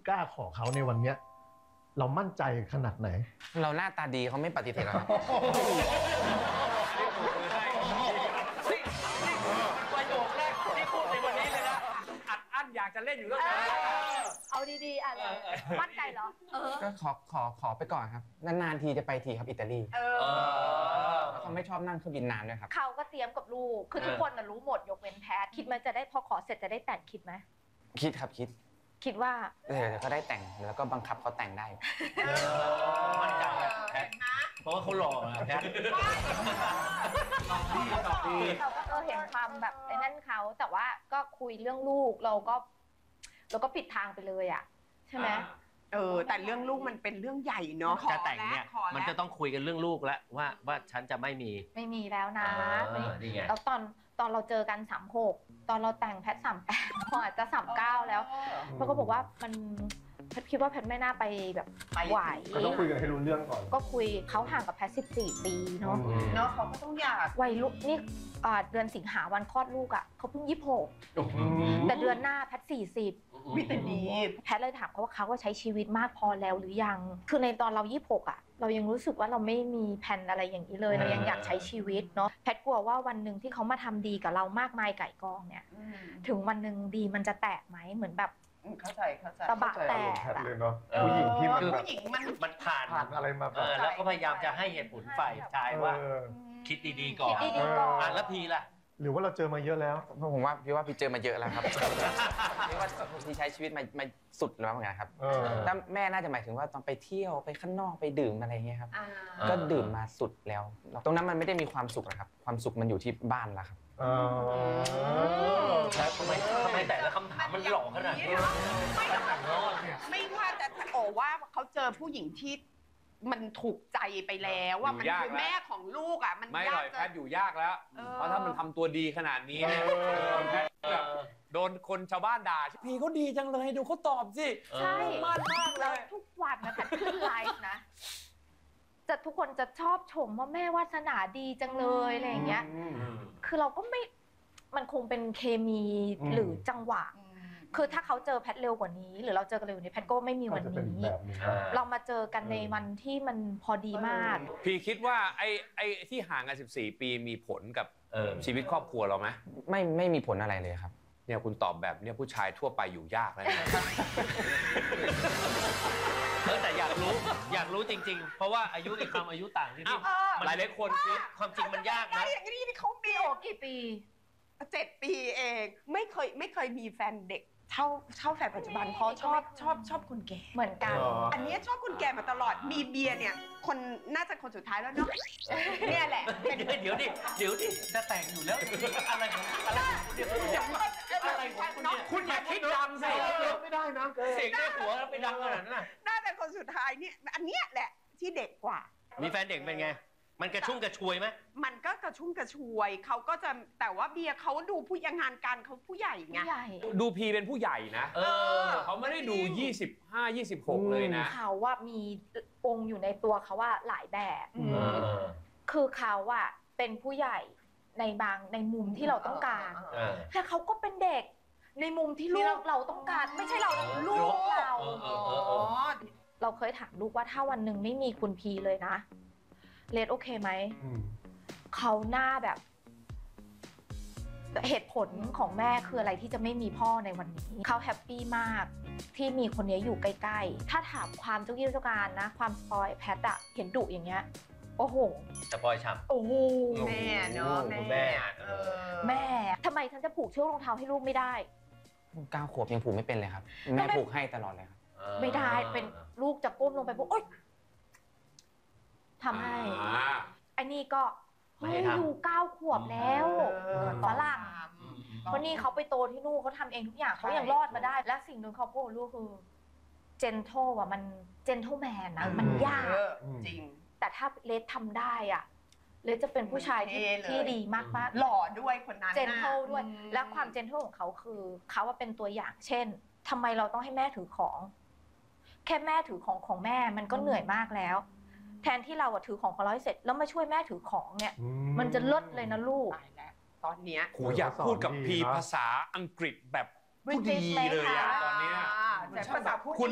กล้าขอเขาในวันเนี้ยเรามั่นใจขนาดไหนเราหน้าตาดีเขาไม่ปฏิเสธหรอกประโยคแรกที่พูดในวันนี้เลยนะอัดอั้นอยากจะเล่นอยู่ตั้งนานเอาดีๆอะไรมั่นใจเหรอก็ขอไปก่อนครับนานๆทีจะไปทีครับอิตาลีแล้วเขาไม่ชอบนั่งเครื่องบินนานด้วยครับเขาก็เตรียมกับลูกคือทุกคนน่ะรู้หมดยกเว้นแพทคิดมันจะได้พอขอเสร็จจะได้แต่งคิดไหมคิดครับคิดว่าก็ได้แต่งแล้วก็บังคับเขาแต่งได้มั่นใจแพทเพราะว่าเขาหล่อแพทเราก็เห็นความแบบไอ้นั่นเขาแต่ว่าก็คุยเรื่องลูกเราก็ปิดทางไปเลยอ่ะใช่ไหมแต่เรื่องลูกมันเป็นเรื่องใหญ่เนาะจะแต่งเนี่ยมันจะต้องคุยกันเรื่องลูกแล้วว่าฉันจะไม่มีแล้วนะแล้วตอนเราเจอกัน36ตอนเราแต่งแพท38พออาจจะ39แล้วเขาก็บอกว่ามันแพทคิดว่าแพทไม่น่าไปแบบไหวก็ต้องคุยกันให้รู้เรื่องก่อนก็คุยเขาห่างกับแพท14 ปีเนาะเขาก็ต้องอยากวัยรุ่นนี่เดือนสิงหาวันคลอดลูกอ่ะเขาเพิ่ง26แต่เดือนหน้าแพท40 วิแต่ดีแพทเลยถามเขาว่าเขาใช้ชีวิตมากพอแล้วหรือยังคือในตอนเรา26อ่ะเรายังรู้สึกว่าเราไม่มีแผนอะไรอย่างนี้เลยเรายังอยากใช้ชีวิตเนาะแพทกลัวว่าวันหนึ่งที่เขามาทำดีกับเรามากมายไก่กองเนี่ยถึงวันหนึ่งดีมันจะแตกไหมเหมือนแบบเข้าใจตะบะแตกเลยเนาะผู้หญิงที่ผู้หญิงมันผ่านอะไรมาแล้วก็พยายามจะให้เหตุผลฝ่ายชายว่าคิดดีๆก่อนแล้วพีล่ะหรือว่าเราเจอมาเยอะแล้วผมว่าพี่เจอมาเยอะแล้วครับพี่ว่าพี่ใช้ชีวิตมาสุดแล้วเหมือนกันครับแต่แม่น่าจะหมายถึงว่าตอนไปเที่ยวไปข้างนอกไปดื่มอะไรเงี้ยครับก็ดื่มมาสุดแล้วตรงนั้นมันไม่ได้มีความสุขนะครับความสุขมันอยู่ที่บ้านแล้วครับแล้วทำไมแต่ละคำถามมันหลอกขนาดนี้ไม่ว่าแต่ว่าเขาเจอผู้หญิงที่มันถูกใจไปแล้วว่ามันคือแม่ของลูกอ่ะมันไม่หรอกแพทอยู่ยากแล้วเพราะถ้ามันทำตัวดีขนาดนี้แพทแบบโดนคนชาวบ้านด่าพี่เขาดีจังเลยดูเขาตอบสิใช่มากเลยทุกวันนะแพทขึ้นไลฟ์นะจะทุกคนจะชอบชมว่าแม่วาสนาดีจังเลยอะไรอย่างเงี้ยคือเราก็ไม่มันคงเป็นเคมีหรือจังหวะคือถ้าเขาเจอแพทเร็วกว่านี้หรือเราเจอกันเร็วกว่านี้แพทก็ไม่มีวันนี้เรามาเจอกันในวันที่มันพอดีมากพี่คิดว่าไอ้ที่ห่างกัน14 ปีมีผลกับชีวิตครอบครัวเราไหมไม่มีผลอะไรเลยครับเนี่ยคุณตอบแบบเนี่ยผู้ชายทั่วไปอยู่ยากเลยแต่อยากรู้จริงๆเพราะว่าอายุในความอายุต่างที่นี่หลายคนความจริงมันยากนะอย่างนี้เขามีกี่ปี 7 ปีเองไม่เคยมีแฟนเด็กเท่าแฟนปัจจุบันเพราะชอบคนแก่เหมือนกันอันนี้ชอบคนแก่มาตลอดมีเบียร์เนี่ยคนน่าจะคนสุดท้ายแล้วเนาะเนี่ยแหละเดี๋ยวดิจะแต่งอยู่แล้วอะไรของคุณอย่าคิดดังสิไม่ได้นะเสียงในหัวแล้วไปดังขนาดนั้นน่าจะคนสุดท้ายเนี่ยอันเนี้ยแหละที่เด็กกว่ามีแฟนเด็กเป็นไงมันกระชุ่มกระชวยไหมมันก็กระชุ่มกระชวยเขาก็จะแต่ว่าเบียร์เขาดูผู้ยังงานการเขาผู้ใหญ่ไงดูพีเป็นผู้ใหญ่นะเขาไม่ได้ดู25-26เลยนะเขาว่ามีองค์อยู่ในตัวเขาว่าหลายแบบคือเขาว่าเป็นผู้ใหญ่ในมุมที่เราต้องการแต่เขาก็เป็นเด็กในมุมที่ลูกเราต้องการไม่ใช่เราลูกเราเคยถามลูกว่าถ้าวันหนึ่งไม่มีคุณพีเลยนะเลดโอเคไหมเขาหน้าแบบเหตุผลของแม่คืออะไรที่จะไม่มีพ่อในวันนี้เขาแฮปปี้มากที่มีคนนี้อยู่ใกล้ๆถ้าถามความเจ้ากี้เจ้าการนะความสปอยแพทอะเห็นดุอย่างเงี้ยโอ้โหสปอยฉ่ำโอ้โหแม่เนาะแม่ทำไมฉันจะผูกเชือกรองเท้าให้ลูกไม่ได้ 9 ขวบยังผูกไม่เป็นเลยครับแม่ผูกให้ตลอดเลยครับไม่ได้เป็นลูกจะก้มลงไปปุ๊บโอ๊ยทำให้ไอ้นี่ก็อยู่9 ขวบแล้วฝรั่งเพราะนี่เขาไปโตที่นู่นเขาทำเองทุกอย่างเขายังรอดมาได้และสิ่งหนึ่งเขาพูดลูกคือเจนโทลอะมันเจนโทลแมนนะมันยากจริงแต่ถ้าเลสทำได้อะเลสจะเป็นผู้ชายที่ดีมากๆหล่อด้วยคนนั้นเจนโทลด้วยและความเจนโทลของเขาคือเขาว่าเป็นตัวอย่างเช่นทำไมเราต้องให้แม่ถือของแค่แม่ถือของแม่มันก็เหนื่อยมากแล้วแทนที่เราถือของร้อยเสร็จแล้วมาช่วยแม่ถือของเนี่ยมันจะเลิศเลยนะลูกตอนเนี้ยโหอยากพูดกับพีภาษาอังกฤษแบบผู้ดีเลยอะตอนนี้ภาษาพูด